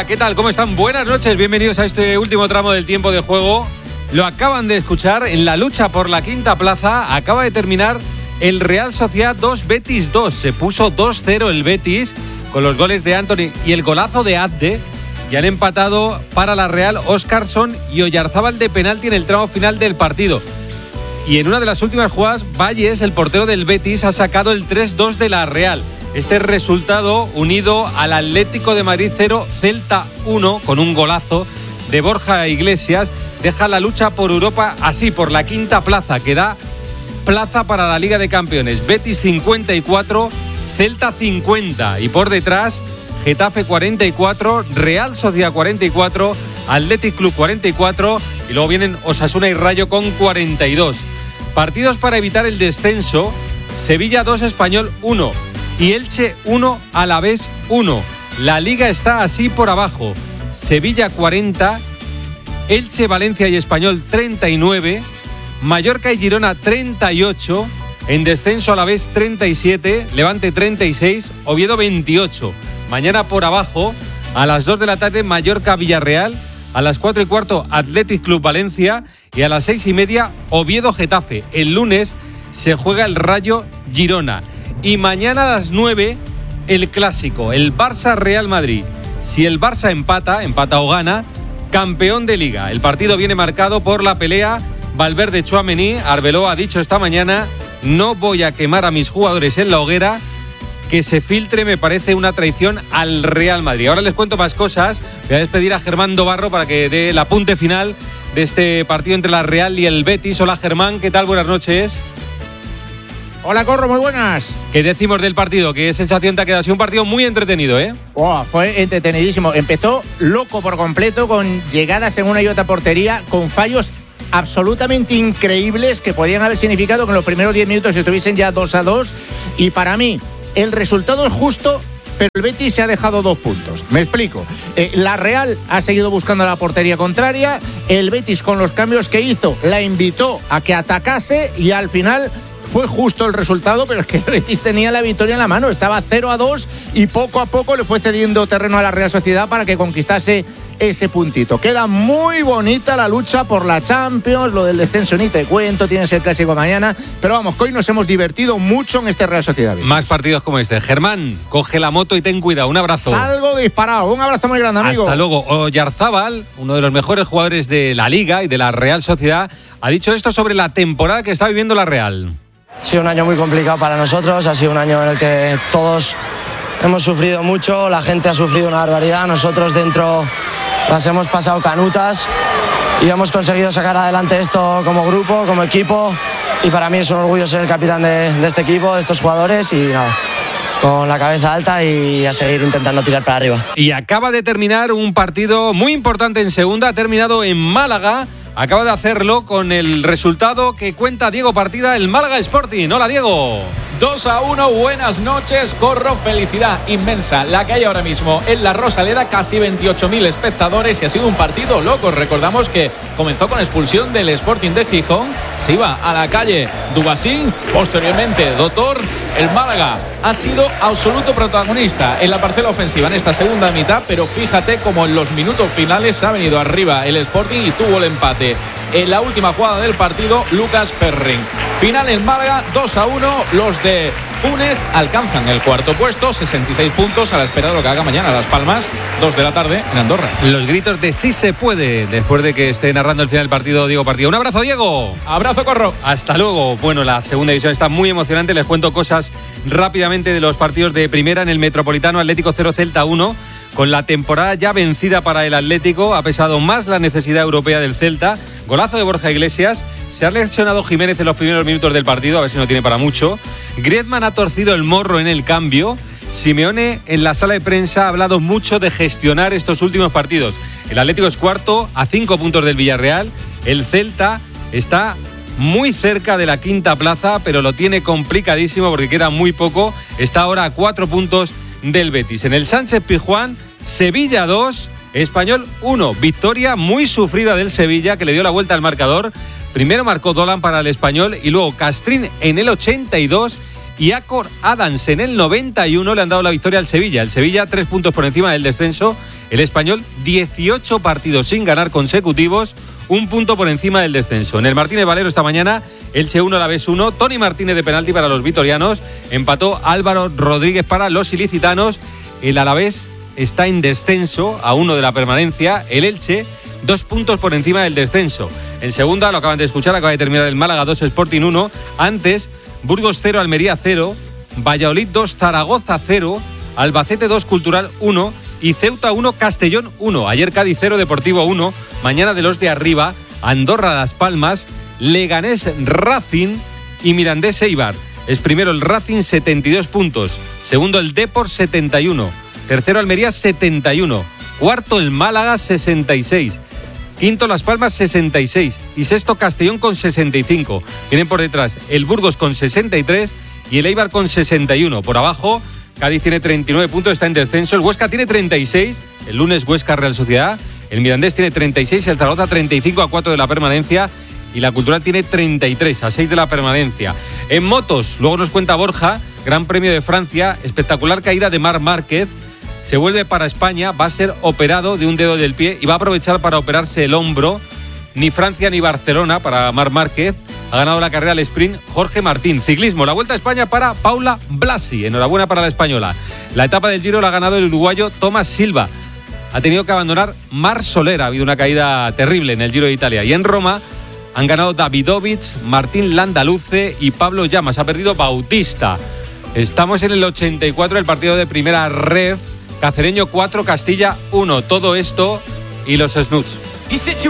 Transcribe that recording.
Hola, ¿qué tal? ¿Cómo están? Buenas noches, bienvenidos a este último tramo del tiempo de juego. Lo acaban de escuchar, en la lucha por la quinta plaza acaba de terminar el Real Sociedad 2, Betis 2. Se puso 2-0 el Betis con los goles de Anthony y el golazo de Adde. Y han empatado para la Real Óscarson y Oyarzábal de penalti en el tramo final del partido. Y en una de las últimas jugadas, Valles, el portero del Betis, ha sacado el 3-2 de la Real. Este resultado, unido al Atlético de Madrid 0, Celta 1, con un golazo de Borja Iglesias, deja la lucha por Europa así, por la quinta plaza, que da plaza para la Liga de Campeones. Betis 54, Celta 50 y por detrás Getafe 44, Real Sociedad 44, Athletic Club 44 y luego vienen Osasuna y Rayo con 42. Partidos para evitar el descenso: Sevilla 2, Español 1 y Elche 1, Alavés 1. La Liga está así por abajo: Sevilla 40, Elche, Valencia y Español 39, Mallorca y Girona 38, en descenso Alavés 37, Levante 36, Oviedo 28. Mañana por abajo, a las 2 de la tarde, Mallorca-Villarreal, a las 4 y cuarto, Athletic Club Valencia y a las 6 y media, Oviedo-Getafe. El lunes se juega el Rayo Girona. Y mañana a las 9, el clásico, el Barça-Real Madrid. Si el Barça empata o gana, campeón de Liga. El partido viene marcado por la pelea Valverde-Tchouaméni. Arbeloa ha dicho esta mañana: no voy a quemar a mis jugadores en la hoguera. Que se filtre me parece una traición al Real Madrid. Ahora les cuento más cosas. Voy a despedir a Germán Dobarro para que dé el apunte final de este partido entre la Real y el Betis. Hola Germán, ¿qué tal? Buenas noches. Hola Corro, muy buenas. ¿Qué decimos del partido? ¿Qué sensación te ha quedado? Ha sido un partido muy entretenido, ¿eh? Fue entretenidísimo. Empezó loco por completo, con llegadas en una y otra portería, con fallos absolutamente increíbles que podían haber significado que en los primeros 10 minutos se estuviesen ya 2-2. Y para mí, el resultado es justo, pero el Betis se ha dejado 2 puntos. Me explico. La Real ha seguido buscando la portería contraria. El Betis, con los cambios que hizo, la invitó a que atacase y al final fue justo el resultado, pero es que el Betis tenía la victoria en la mano. Estaba 0-2 y poco a poco le fue cediendo terreno a la Real Sociedad para que conquistase ese puntito. Queda muy bonita la lucha por la Champions, lo del descenso ni te cuento, tienes el clásico mañana, pero vamos, que hoy nos hemos divertido mucho en este Real Sociedad. Más partidos como este. Germán, coge la moto y ten cuidado. Un abrazo. Salgo disparado. Un abrazo muy grande, amigo. Hasta luego. Oyarzábal, uno de los mejores jugadores de la Liga y de la Real Sociedad, ha dicho esto sobre la temporada que está viviendo la Real. Ha sido un año muy complicado para nosotros, ha sido un año en el que todos hemos sufrido mucho, la gente ha sufrido una barbaridad, nosotros dentro las hemos pasado canutas y hemos conseguido sacar adelante esto como grupo, como equipo, y para mí es un orgullo ser el capitán de este equipo, de estos jugadores, y nada, con la cabeza alta y a seguir intentando tirar para arriba. Y acaba de terminar un partido muy importante en segunda, ha terminado en Málaga. Acaba de hacerlo con el resultado que cuenta Diego Partida, el Málaga Sporting. Hola, Diego. 2-1, buenas noches, Corro, felicidad inmensa la que hay ahora mismo en la Rosaleda, casi 28.000 espectadores y ha sido un partido loco. Recordamos que comenzó con expulsión del Sporting de Gijón, se iba a la calle Dubasín, posteriormente Doctor. El Málaga ha sido absoluto protagonista en la parcela ofensiva en esta segunda mitad, pero fíjate cómo en los minutos finales ha venido arriba el Sporting y tuvo el empate. En la última jugada del partido, Lucas Perrin. Final en Málaga, 2-1. Los de Funes alcanzan el cuarto puesto, 66 puntos, a la espera de lo que haga mañana Las Palmas, 2 de la tarde en Andorra. Los gritos de sí se puede, después de que esté narrando el final del partido Diego Partida. Un abrazo, Diego. Abrazo, Corro. Hasta luego. Bueno, la segunda división está muy emocionante. Les cuento cosas rápidamente de los partidos de primera. En el Metropolitano, Atlético 0, Celta 1. Con la temporada ya vencida para el Atlético, ha pesado más la necesidad europea del Celta. Golazo de Borja Iglesias. Se ha lesionado Jiménez en los primeros minutos del partido, a ver si no tiene para mucho. Griezmann ha torcido el morro en el cambio. Simeone en la sala de prensa ha hablado mucho de gestionar estos últimos partidos. El Atlético es cuarto, a 5 puntos del Villarreal. El Celta está muy cerca de la quinta plaza, pero lo tiene complicadísimo porque queda muy poco. Está ahora a 4 puntos del Betis. En el Sánchez Pizjuán, Sevilla 2, Español 1. Victoria muy sufrida del Sevilla, que le dio la vuelta al marcador. Primero marcó Dolan para el Español y luego Castrín en el 82 y Acor Adams en el 91 le han dado la victoria al Sevilla. El Sevilla 3 puntos por encima del descenso. El Español, 18 partidos sin ganar consecutivos, un punto por encima del descenso. En el Martínez Valero esta mañana, Elche 1, Alavés 1, Toni Martínez de penalti para los vitorianos, empató Álvaro Rodríguez para los ilicitanos. El Alavés está en descenso a 1 de la permanencia, el Elche 2 puntos por encima del descenso. En segunda, lo acaban de escuchar, acaba de terminar el Málaga 2, Sporting 1. Antes, Burgos 0, Almería 0, Valladolid 2, Zaragoza 0, Albacete 2, Cultural 1 y Ceuta 1, Castellón 1. Ayer Cádiz 0, Deportivo 1. Mañana de los de arriba, Andorra Las Palmas, Leganés Racing y Mirandés Eibar. Es primero el Racing, 72 puntos. Segundo el Depor, 71. Tercero Almería, 71. Cuarto el Málaga, 66. Quinto Las Palmas, 66. Y sexto Castellón con 65. Vienen por detrás el Burgos con 63 y el Eibar con 61. Por abajo, Cádiz tiene 39 puntos, está en descenso. El Huesca tiene 36. El lunes Huesca Real Sociedad. El Mirandés tiene 36. El Zaragoza 35 a 4 de la permanencia. Y la Cultural tiene 33 a 6 de la permanencia. En motos, luego nos cuenta Borja, Gran Premio de Francia, espectacular caída de Marc Márquez. Se vuelve para España, va a ser operado de un dedo del pie y va a aprovechar para operarse el hombro. Ni Francia ni Barcelona para Marc Márquez. Ha ganado la carrera al sprint Jorge Martín. Ciclismo, la Vuelta a España para Paula Blasi. Enhorabuena para la española. La etapa del Giro la ha ganado el uruguayo Tomás Silva. Ha tenido que abandonar Marc Soler. Ha habido una caída terrible en el Giro de Italia. Y en Roma han ganado Davidovich, Martín Landaluce y Pablo Llamas. Ha perdido Bautista. Estamos en el 84 del partido de primera ref. Cacereño 4, Castilla 1. Todo esto y los snoots.